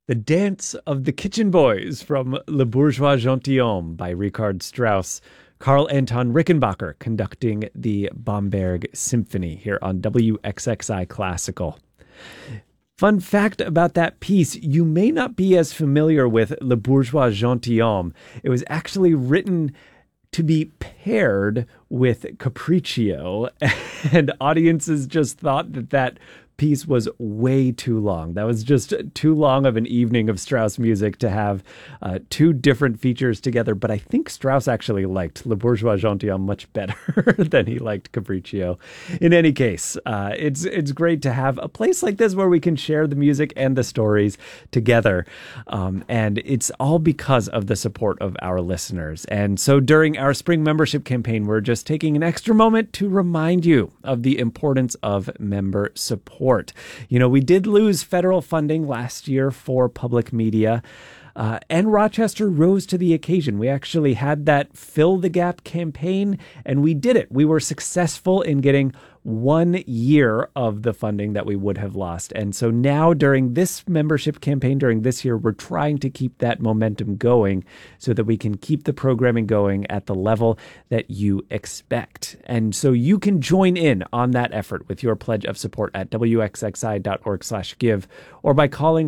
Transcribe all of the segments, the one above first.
The Dance of the Kitchen Boys from Le Bourgeois Gentilhomme by Richard Strauss. Karl Anton Rickenbacker conducting the Bamberg Symphony here on WXXI Classical. Fun fact about that piece, you may not be as familiar with Le Bourgeois Gentilhomme. It was actually written to be paired with Capriccio, and audiences just thought that piece was way too long. That was just too long of an evening of Strauss music to have two different features together. But I think Strauss actually liked Le Bourgeois Gentilhomme much better than he liked Capriccio. In any case, it's great to have a place like this where we can share the music and the stories together. And it's all because of the support of our listeners. And so during our spring membership campaign, we're just taking an extra moment to remind you of the importance of member support. You know, we did lose federal funding last year for public media, and Rochester rose to the occasion. We actually had that Fill the Gap campaign, and we did it. We were successful in getting 1 year of the funding that we would have lost. And so now during this membership campaign, during this year, we're trying to keep that momentum going so that we can keep the programming going at the level that you expect. And so you can join in on that effort with your pledge of support at wxxi.org/give or by calling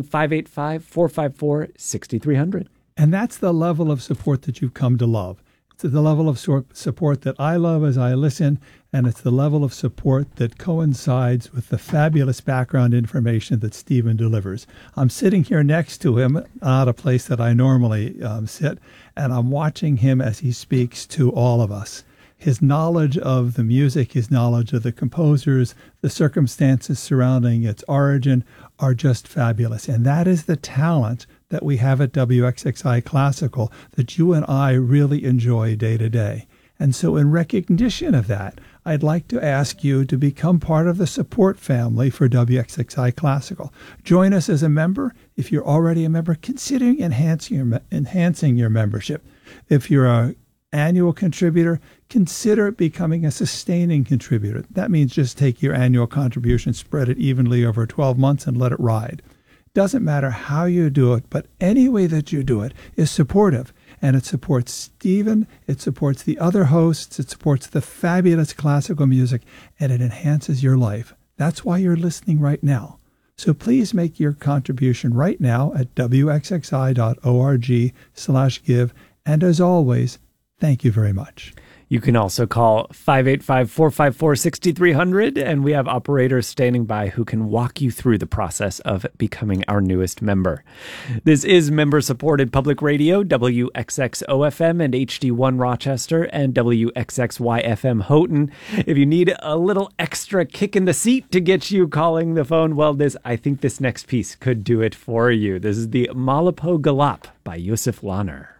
585-454-6300. And that's the level of support that you've come to love. It's the level of support that I love as I listen, and it's the level of support that coincides with the fabulous background information that Stephen delivers. I'm sitting here next to him, not a place that I normally sit, and I'm watching him as he speaks to all of us. His knowledge of the music, his knowledge of the composers, the circumstances surrounding its origin are just fabulous. And that is the talent that we have at WXXI Classical that you and I really enjoy day to day. And so in recognition of that, I'd like to ask you to become part of the support family for WXXI Classical. Join us as a member. If you're already a member, considering enhancing your membership. If you're an annual contributor, consider becoming a sustaining contributor. That means just take your annual contribution, spread it evenly over 12 months, and let it ride. Doesn't matter how you do it, but any way that you do it is supportive. And it supports Stephen, it supports the other hosts, it supports the fabulous classical music, and it enhances your life. That's why you're listening right now. So please make your contribution right now at wxxi.org/give. And as always, thank you very much. You can also call 585-454-6300, and we have operators standing by who can walk you through the process of becoming our newest member. This is member-supported public radio, WXXO-FM and HD1 Rochester and WXXY-FM Houghton. If you need a little extra kick in the seat to get you calling the phone, well, I think this next piece could do it for you. This is the Malapo Galop by Yosef Lahner.